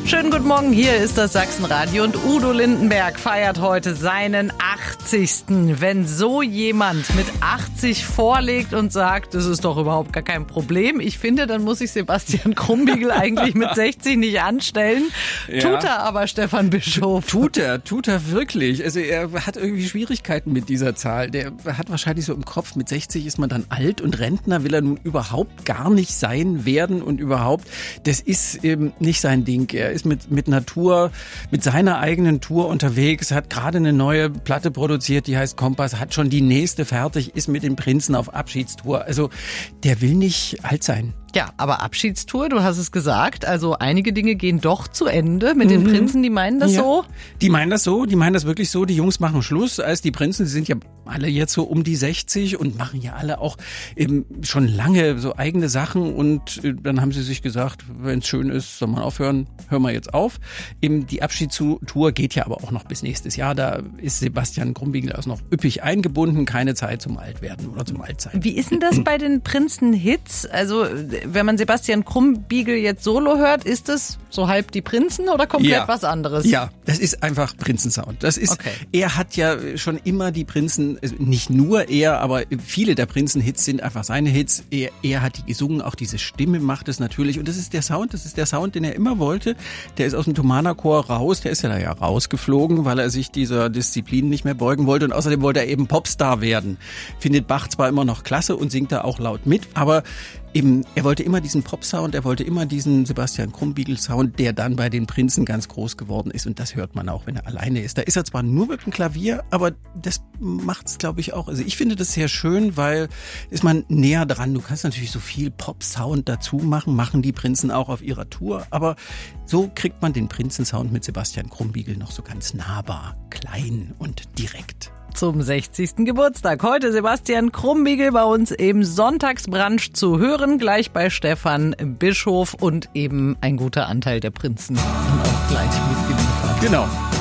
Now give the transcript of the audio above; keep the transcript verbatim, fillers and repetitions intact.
Schönen guten Morgen, hier ist das Sachsenradio und Udo Lindenberg feiert heute seinen achtzigsten Wenn so jemand mit achtzig vorlegt und sagt, das ist doch überhaupt gar kein Problem, ich finde, dann muss ich Sebastian Krumbiegel eigentlich mit sechzig nicht anstellen. Ja. Tut er aber, Stefan Bischof. Tut er, tut er wirklich. Also er hat irgendwie Schwierigkeiten mit dieser Zahl. Der hat wahrscheinlich so im Kopf, mit sechzig ist man dann alt und Rentner will er nun überhaupt gar nicht sein werden und überhaupt, das ist eben nicht sein Ding. Er ist mit, mit Natur, mit seiner eigenen Tour unterwegs, hat gerade eine neue Platte produziert, die heißt Kompass, hat schon die nächste fertig, ist mit den Prinzen auf Abschiedstour. Also der will nicht alt sein. Ja, aber Abschiedstour, du hast es gesagt, also einige Dinge gehen doch zu Ende mit den Prinzen, die meinen das ja. so? Die meinen das so, die meinen das wirklich so, die Jungs machen Schluss, als die Prinzen, die sind ja alle jetzt so um die sechzig und machen ja alle auch eben schon lange so eigene Sachen und dann haben sie sich gesagt, wenn es schön ist, soll man aufhören, hören wir jetzt auf. Eben die Abschiedstour geht ja aber auch noch bis nächstes Jahr, da ist Sebastian Krumbiegel also noch üppig eingebunden, keine Zeit zum Altwerden oder zum Altsein. Wie ist denn das bei den Prinzen-Hits? Also wenn man Sebastian Krumbiegel jetzt solo hört, ist das so halb die Prinzen oder komplett ja. was anderes? Ja, das ist einfach Prinzensound. Das ist, okay. Er hat ja schon immer die Prinzen, nicht nur er, aber viele der Prinzen-Hits sind einfach seine Hits. Er, er hat die gesungen, auch diese Stimme macht es natürlich. Und das ist der Sound, das ist der Sound, den er immer wollte. Der ist aus dem Thomanerchor raus, der ist ja da ja rausgeflogen, weil er sich dieser Disziplin nicht mehr beugen wollte. Und außerdem wollte er eben Popstar werden. Findet Bach zwar immer noch klasse und singt da auch laut mit, aber eben, er wollte immer diesen Pop-Sound, er wollte immer diesen Sebastian Krumbiegel-Sound, der dann bei den Prinzen ganz groß geworden ist. Und das hört man auch, wenn er alleine ist. Da ist er zwar nur mit dem Klavier, aber das macht's, glaube ich, auch. Also ich finde das sehr schön, weil ist man näher dran. Du kannst natürlich so viel Pop-Sound dazu machen, machen die Prinzen auch auf ihrer Tour. Aber so kriegt man den Prinzen-Sound mit Sebastian Krumbiegel noch so ganz nahbar, klein und direkt. Zum sechzigsten Geburtstag. Heute Sebastian Krumbiegel bei uns im Sonntagsbrunch zu hören, gleich bei Stefan Bischof und eben ein guter Anteil der Prinzen sind auch gleich mitgeliefert. Genau.